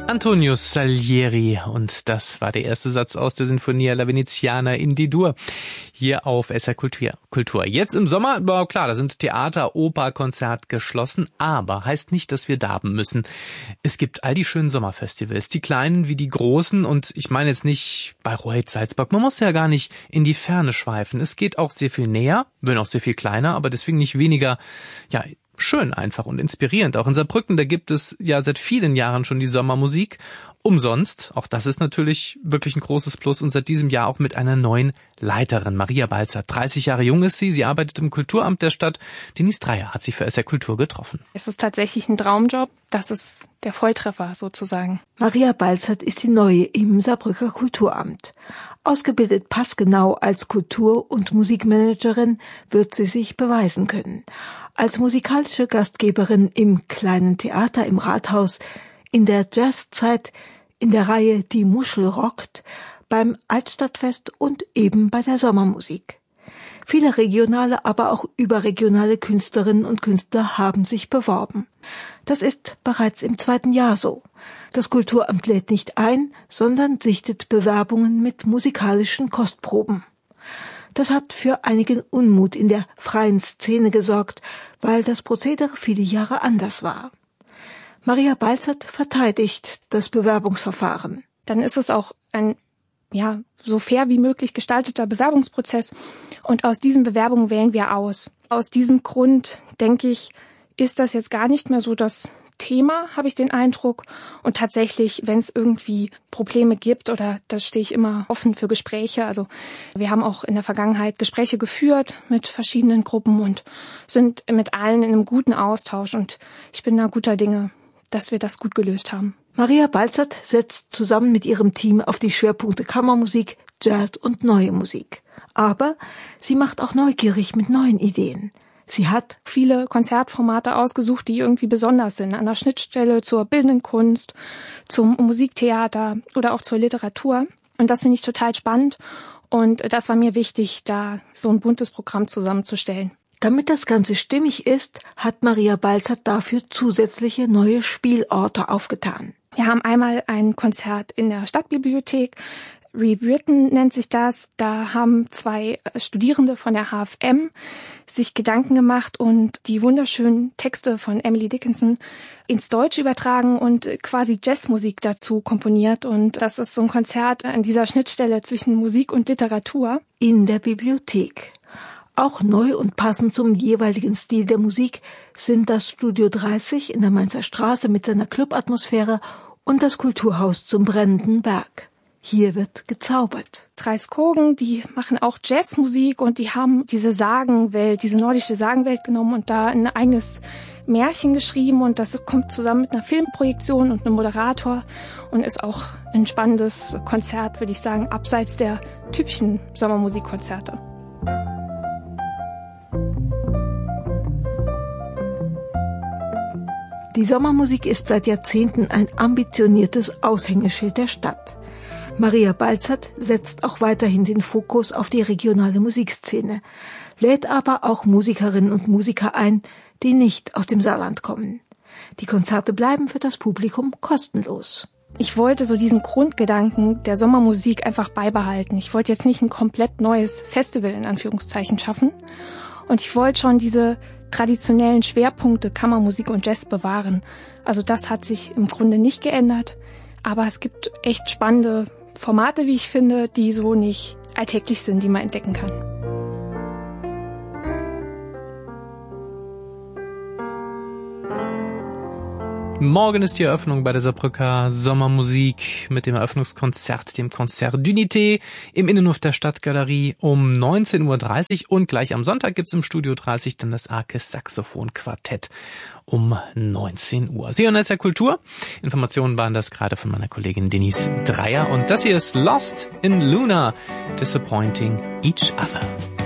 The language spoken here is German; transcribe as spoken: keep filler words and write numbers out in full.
Antonio Salieri, und das war der erste Satz aus der Sinfonia La Veneziana in D-Dur hier auf S R Kultur. Jetzt im Sommer, war klar, da sind Theater, Oper, Konzert geschlossen, aber heißt nicht, dass wir darben müssen. Es gibt all die schönen Sommerfestivals, die kleinen wie die großen, und ich meine jetzt nicht Bayreuth, Salzburg, man muss ja gar nicht in die Ferne schweifen. Es geht auch sehr viel näher, wenn auch sehr viel kleiner, aber deswegen nicht weniger, ja, schön einfach und inspirierend. Auch in Saarbrücken, da gibt es ja seit vielen Jahren schon die Sommermusik. Umsonst, auch das ist natürlich wirklich ein großes Plus, und seit diesem Jahr auch mit einer neuen Leiterin, Maria Balzert. dreißig Jahre jung ist sie, sie arbeitet im Kulturamt der Stadt. Denise Dreier hat sie für S R Kultur getroffen. Es ist tatsächlich ein Traumjob, das ist der Volltreffer sozusagen. Maria Balzert ist die Neue im Saarbrücker Kulturamt. Ausgebildet passgenau als Kultur- und Musikmanagerin wird sie sich beweisen können. Als musikalische Gastgeberin im Kleinen Theater im Rathaus, in der Jazzzeit, in der Reihe Die Muschel rockt, beim Altstadtfest und eben bei der Sommermusik. Viele regionale, aber auch überregionale Künstlerinnen und Künstler haben sich beworben. Das ist bereits im zweiten Jahr so. Das Kulturamt lädt nicht ein, sondern sichtet Bewerbungen mit musikalischen Kostproben. Das hat für einigen Unmut in der freien Szene gesorgt, weil das Prozedere viele Jahre anders war. Maria Balzert verteidigt das Bewerbungsverfahren. Dann ist es auch ein, ja, so fair wie möglich gestalteter Bewerbungsprozess, und aus diesen Bewerbungen wählen wir aus. Aus diesem Grund, denke ich, ist das jetzt gar nicht mehr so das Thema, habe ich den Eindruck. Und tatsächlich, wenn es irgendwie Probleme gibt, oder da stehe ich immer offen für Gespräche. Also wir haben auch in der Vergangenheit Gespräche geführt mit verschiedenen Gruppen und sind mit allen in einem guten Austausch. Und ich bin da guter Dinge, dass wir das gut gelöst haben. Maria Balzert setzt zusammen mit ihrem Team auf die Schwerpunkte Kammermusik, Jazz und Neue Musik. Aber sie macht auch neugierig mit neuen Ideen. Sie hat viele Konzertformate ausgesucht, die irgendwie besonders sind, an der Schnittstelle zur bildenden Kunst, zum Musiktheater oder auch zur Literatur. Und das finde ich total spannend, und das war mir wichtig, da so ein buntes Programm zusammenzustellen. Damit das Ganze stimmig ist, hat Maria Balzert dafür zusätzliche neue Spielorte aufgetan. Wir haben einmal ein Konzert in der Stadtbibliothek, Rewritten nennt sich das. Da haben zwei Studierende von der H F M sich Gedanken gemacht und die wunderschönen Texte von Emily Dickinson ins Deutsche übertragen und quasi Jazzmusik dazu komponiert. Und das ist so ein Konzert an dieser Schnittstelle zwischen Musik und Literatur. In der Bibliothek. Auch neu und passend zum jeweiligen Stil der Musik sind das Studio dreißig in der Mainzer Straße mit seiner Clubatmosphäre und das Kulturhaus zum Brennenden Berg. Hier wird gezaubert. Dreiskogen, die machen auch Jazzmusik, und die haben diese Sagenwelt, diese nordische Sagenwelt genommen und da ein eigenes Märchen geschrieben, und das kommt zusammen mit einer Filmprojektion und einem Moderator und ist auch ein spannendes Konzert, würde ich sagen, abseits der typischen Sommermusikkonzerte. Die Sommermusik ist seit Jahrzehnten ein ambitioniertes Aushängeschild der Stadt. Maria Balzert setzt auch weiterhin den Fokus auf die regionale Musikszene, lädt aber auch Musikerinnen und Musiker ein, die nicht aus dem Saarland kommen. Die Konzerte bleiben für das Publikum kostenlos. Ich wollte so diesen Grundgedanken der Sommermusik einfach beibehalten. Ich wollte jetzt nicht ein komplett neues Festival in Anführungszeichen schaffen. Und ich wollte schon diese traditionellen Schwerpunkte Kammermusik und Jazz bewahren. Also das hat sich im Grunde nicht geändert. Aber es gibt echt spannende Formate, wie ich finde, die so nicht alltäglich sind, die man entdecken kann. Morgen ist die Eröffnung bei der Saarbrücker Sommermusik mit dem Eröffnungskonzert, dem Concert d'Unité im Innenhof der Stadtgalerie um neunzehn Uhr dreißig, und gleich am Sonntag gibt's im Studio dreißig dann das Arkes Saxophon Quartett um neunzehn Uhr. Sie hören S R Kultur. Informationen waren das gerade von meiner Kollegin Denise Dreier, und das hier ist Lost in Luna, Disappointing Each Other.